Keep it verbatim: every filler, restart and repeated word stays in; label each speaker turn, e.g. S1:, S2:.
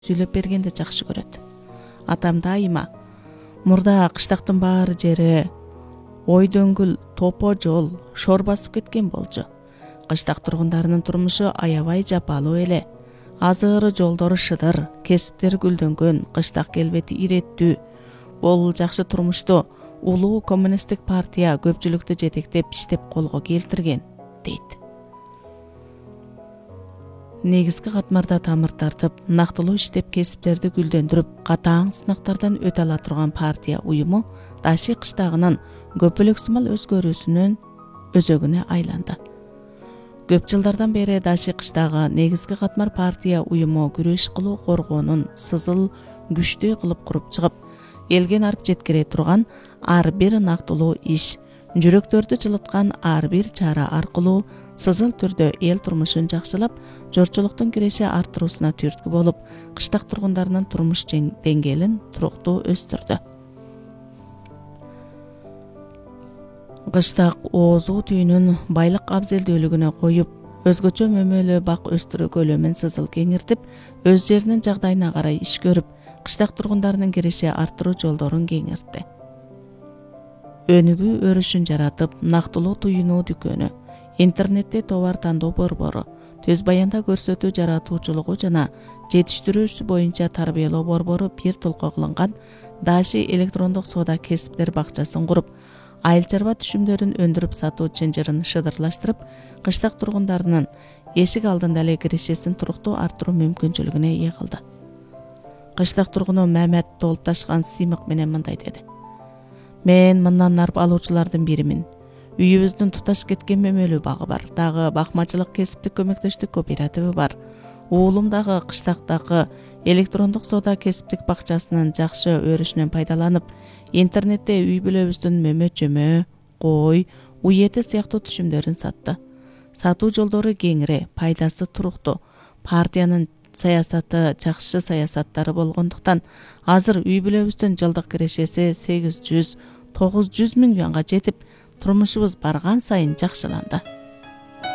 S1: сүйлөп бергенди жакшы көрөт. Атам дайыма мурда кыштактын баары жери ой дөңгүл, топо жол, шор басып кеткен болчу. Кыштак тургундарынын турмушу аябай жапалуу эле. Азыры жолдору шыдыр, кесиптери гүлдөнгөн, кыштак келбети иреттүү. Бул жакшы турмушту улуу коммунисттик партия көпчүлүктү жетектеп иштеп колго келтирген, дейт. Негизги катмарда тамыр тартып, нактылуу иштеп кесиптерди гүлдөндүрүп, катаң сынактардан өтө ала турган партия уюму Даши кыштагынын көпөлөксүмал өзгөрүүсүнүн өзөгүнө айланды. Көп жылдардан бери Даши кыштагы негизги катмар партия уюму күрөш кылуу коргоонун сызыл күчтүү кылып куруп чыгып, элге арып жеткире турган ар бир нактылуу иш, жүрөктөрдү жылыткан ар бир чара аркылуу сызыл түрдө эл турмушун жакшылап, жорчулуктун киреше арттыруусуна түрткү болуп, кыштак тургундарынын турмуш деңгээлин туруктуу өстүрдү. Кыштак оозу түйүнүн байлык абзелдүүлүгүнө коюп, өзгөчө мөмөлүү бак өстүрүү көлөмүн сызыл кеңиртип, өз жеринин жагдайына карай иш көрүп, кыштак тургундарынын киреше арттыруу жолдорун кеңиртти. Өнүгүү өрүшүн жаратып, нактылуу туюнуу дүкөнү, интернетте товар тандоо борбору, төз баянда көрсөтүү жаратуучулугу жана жетиштирүүсү боюнча тарбиялоо борбору бир толко кылынган Даши электрондук соода кесиптер бакчасын куруп, айыл чарба түшүмдөрүн өндүрүп сатуу чынжырын шыдырлаштырып, кыштак тургундарынын эшик алдында эле кирешесин туруктуу арттыруу мүмкүнчүлүгүнө ээ кылды. Кыштак тургуну Мамет Толупташкан сыймык менен мындай деди. Мен мындан нарп алуучулардын биримин. Үйүбүздүн туташ кеткен мөмөлүү багы бар. Дагы бакмачылык кесиптик көмөктөштүк кооперативи бар. Уулум дагы кыштактагы электрондук соода кесиптик бакчасынын жакшы өрүшүнөн пайдаланып, интернетте үй бүлөбүздүн мөмө-чөмө, кой, уй эти сыяктуу түшүмдөрүн сатты. Сатуу жолдору кеңире, пайдасы туруктуу. Партиянын саясаты жакшы саясаттары болгондуктан, азыр үй бүлөбүздүн жылдык кирешеси сегиз жүз тогуз жүз миң юанга жетип, турмушубуз барган сайын жакшыланды.